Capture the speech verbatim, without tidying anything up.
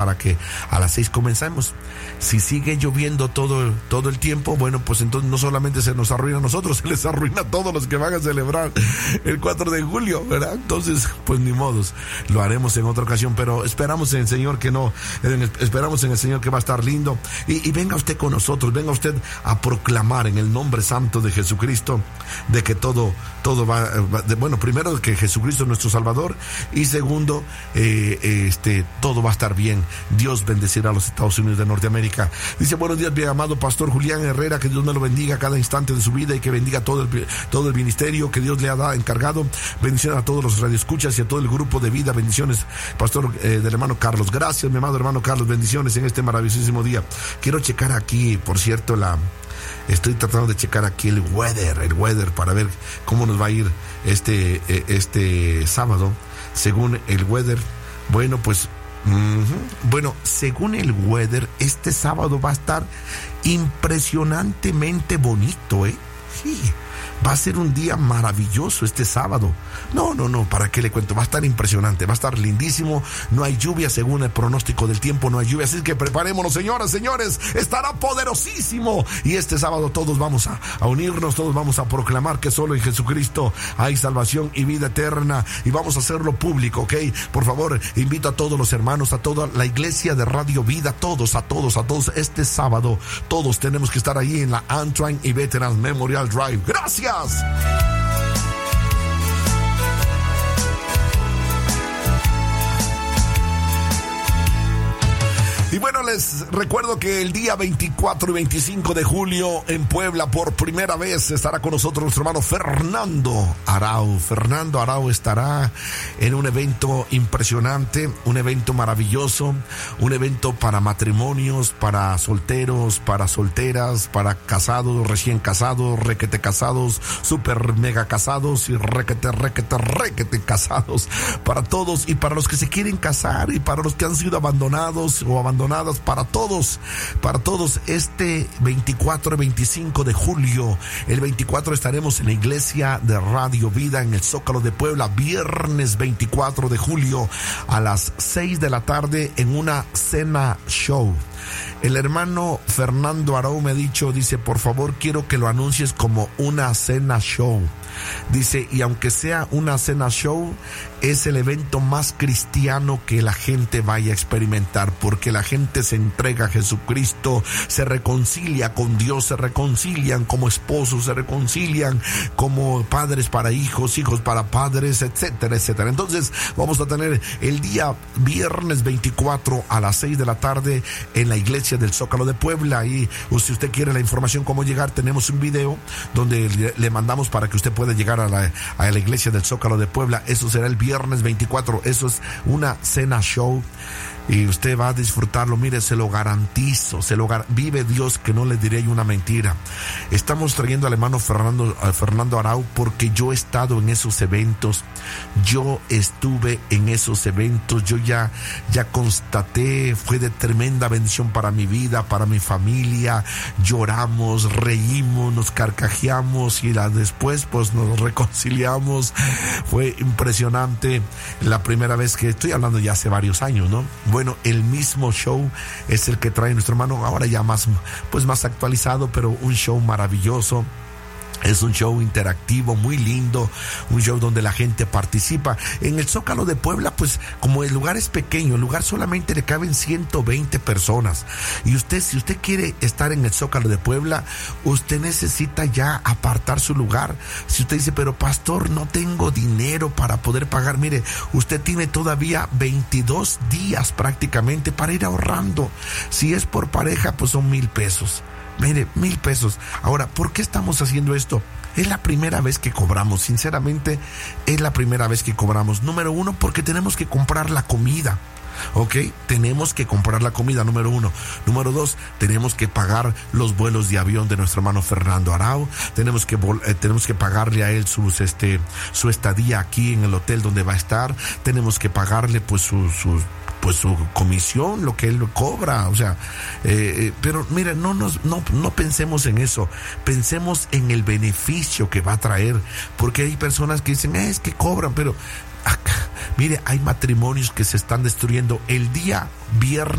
para que a las seis comencemos. Si sigue lloviendo todo, todo el tiempo, bueno, pues entonces no solamente se nos arruina a nosotros, se les arruina a todos los que van a celebrar el cuatro de julio, ¿verdad? Entonces, pues ni modos, lo haremos en otra ocasión, pero esperamos en el Señor que no, en, esperamos en el Señor que va a estar lindo. Y, y venga usted con nosotros, venga usted a proclamar en el nombre santo de Jesucristo de que todo, todo va, va de, bueno, primero que Jesucristo es nuestro Salvador, y segundo, eh, este, todo va a estar bien. Dios bendecirá a los Estados Unidos de Norteamérica. Dice: buenos días, bien amado pastor Julián Herrera, que Dios me lo bendiga cada instante de su vida y que bendiga todo el, todo el ministerio que Dios le ha dado, encargado. Bendiciones a todos los radioescuchas y a todo el grupo de vida. Bendiciones, pastor, eh, del hermano Carlos. Gracias, mi amado hermano Carlos. Bendiciones en este maravillosísimo día. Quiero checar aquí, por cierto, la... Estoy tratando de checar aquí el weather, el weather para ver cómo nos va a ir este, este sábado. Según el weather, bueno, pues, uh-huh. bueno, según el weather, este sábado va a estar impresionantemente bonito, ¿eh? Sí. Va a ser un día maravilloso este sábado. No, no, no, ¿para qué le cuento? Va a estar impresionante, va a estar lindísimo. No hay lluvia, según el pronóstico del tiempo, no hay lluvia. Así que preparémonos, señoras, señores. Estará poderosísimo. Y este sábado todos vamos a, a unirnos, todos vamos a proclamar que solo en Jesucristo hay salvación y vida eterna. Y vamos a hacerlo público, ¿ok? Por favor, invito a todos los hermanos, a toda la iglesia de Radio Vida, todos, a todos, a todos. Este sábado, todos tenemos que estar ahí en la Antrim y Veterans Memorial Drive. ¡Gracias! Y bueno, les recuerdo que el día veinticuatro y veinticinco de julio en Puebla, por primera vez estará con nosotros nuestro hermano Fernando Arau. Fernando Arau estará en un evento impresionante, un evento maravilloso, un evento para matrimonios, para solteros, para solteras, para casados, recién casados, requete casados, super mega casados y requete, requete, requete casados, para todos y para los que se quieren casar y para los que han sido abandonados o abandonados. Para todos, para todos, este veinticuatro y veinticinco de julio. El veinticuatro estaremos en la iglesia de Radio Vida en el Zócalo de Puebla, viernes veinticuatro de julio a las seis de la tarde en una cena show. El hermano Fernando Arau me ha dicho, dice, por favor quiero que lo anuncies como una cena show. Dice, y aunque sea una cena show, es el evento más cristiano que la gente vaya a experimentar, porque la gente se entrega a Jesucristo, se reconcilia con Dios, se reconcilian como esposos, se reconcilian como padres para hijos, hijos para padres, etcétera, etcétera. Entonces vamos a tener el día viernes veinticuatro a las seis de la tarde en la iglesia del Zócalo de Puebla. Y si usted quiere la información cómo llegar, tenemos un video donde le, le mandamos para que usted pueda llegar a la, a la iglesia del Zócalo de Puebla. Eso será el viernes veinticuatro. Eso es una cena show y usted va a disfrutarlo. Mire, se lo garantizo, se lo gar- vive Dios que no le diré una mentira. Estamos trayendo al hermano Fernando, a Fernando Arau porque yo he estado en esos eventos, yo estuve en esos eventos, yo ya, ya constaté, fue de tremenda bendición para mi vida, para mi familia. Lloramos, reímos, nos carcajeamos y la, después pues nos reconciliamos. Fue impresionante la primera vez que estoy hablando, ya hace varios años, ¿no? Bueno, el mismo show es el que trae nuestro hermano, ahora ya más, pues más actualizado, pero un show maravilloso. Es un show interactivo, muy lindo, un show donde la gente participa. En el Zócalo de Puebla, pues como el lugar es pequeño, el lugar solamente le caben ciento veinte personas. Y usted, si usted quiere estar en el Zócalo de Puebla, usted necesita ya apartar su lugar. Si usted dice, pero pastor, no tengo dinero para poder pagar, mire, usted tiene todavía veintidós días prácticamente para ir ahorrando. Si es por pareja, pues son mil pesos. Mire, mil pesos. Ahora, ¿por qué estamos haciendo esto? Es la primera vez que cobramos, sinceramente, es la primera vez que cobramos. Número uno, porque tenemos que comprar la comida. Ok, tenemos que comprar la comida, número uno. Número dos, tenemos que pagar los vuelos de avión de nuestro hermano Fernando Arau. Tenemos que eh, tenemos que pagarle a él sus este su estadía aquí en el hotel donde va a estar. Tenemos que pagarle pues su su pues su comisión, lo que él cobra, o sea, eh, eh, pero mira, no nos, no, no pensemos en eso, pensemos en el beneficio que va a traer, porque hay personas que dicen, eh, es que cobran, pero acá, mire, hay matrimonios que se están destruyendo el día viernes.